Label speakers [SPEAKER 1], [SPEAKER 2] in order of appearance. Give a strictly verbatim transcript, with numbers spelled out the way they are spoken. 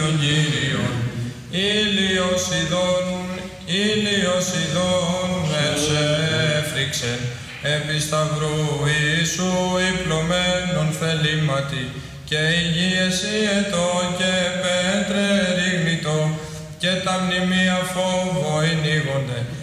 [SPEAKER 1] τον Κύριον. Ήλιος ειδών, ήλιος ειδών, εψέφρυξεν, επί σταυρού Ιησού υπλωμένων θελήματι, και υγείες ιετό και πέτρε ρίγνητο, και τα μνημεία φόβο ενοίγονται.